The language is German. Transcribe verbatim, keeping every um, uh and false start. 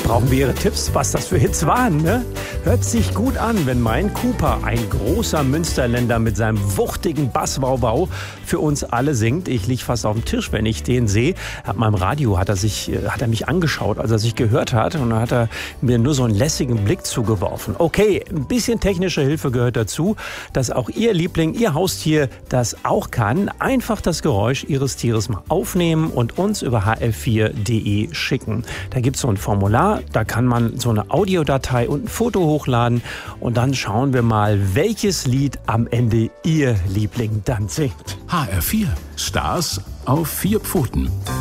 brauchen wir Ihre Tipps, was das für Hits waren, ne? Hört sich gut an, wenn mein Cooper, ein großer Münsterländer mit seinem wuchtigen Basswauwau, für uns alle singt. Ich lieg fast auf dem Tisch, wenn ich den sehe. Ab meinem Radio hat er sich, hat er mich angeschaut, als er sich gehört hat, und dann hat er mir nur so einen lässigen Blick zugeworfen. Okay, ein bisschen technische Hilfe gehört dazu, dass auch Ihr Liebling, Ihr Haustier das auch kann. Einfach das Geräusch Ihres Tieres mal aufnehmen und uns über h f vier punkt d e schicken. Da gibt es so ein Formular, da kann man so eine Audiodatei und ein Foto hochladen und dann schauen wir mal, welches Lied am Ende Ihr Liebling dann singt. H R vier. Stars auf vier Pfoten.